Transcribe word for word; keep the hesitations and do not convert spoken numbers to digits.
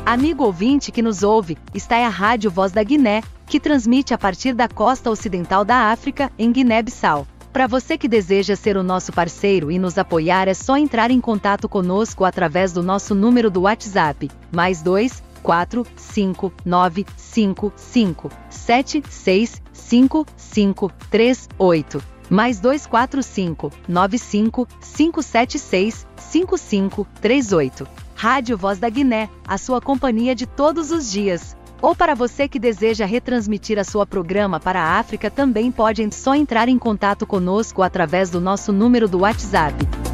Amigo ouvinte que nos ouve, está é a Rádio Voz da Guiné, que transmite a partir da costa ocidental da África, em Guiné-Bissau. Para você que deseja ser o nosso parceiro e nos apoiar, é só entrar em contato conosco através do nosso número do WhatsApp, mais dois, quatro, cinco, nove, cinco, cinco, sete, seis, cinco, cinco, três, oito. Mais dois quatro cinco, nove cinco, cinco sete seis, cinco cinco três oito. Rádio Voz da Guiné, a sua companhia de todos os dias. Ou para você que deseja retransmitir a sua programa para a África, também pode só entrar em contato conosco através do nosso número do WhatsApp,